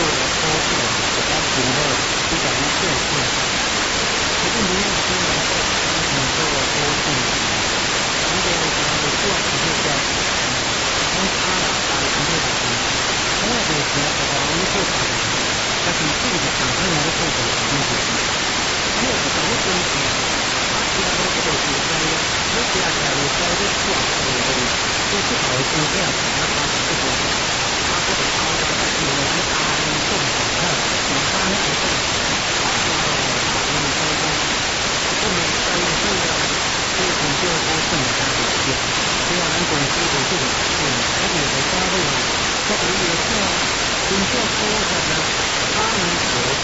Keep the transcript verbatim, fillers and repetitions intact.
好处比较平和，比较有建设。这个你要是能够产生这个多性，如果我们有做这个，从他啦，大家都来讲，我也是觉得我们做法，但是这个产生来的后果肯定是，因为我们做东西，他其他都这个是在，我其他在我在这做这个东西，做不好的东西啊，那他这个。他这个超标的是我们大众众口的，我们大众众超标的大众众众，不能在这个这个就多挣的大点点，所以咱公司的这个是，我们的加入啊，这个也是工作多的呢，他们所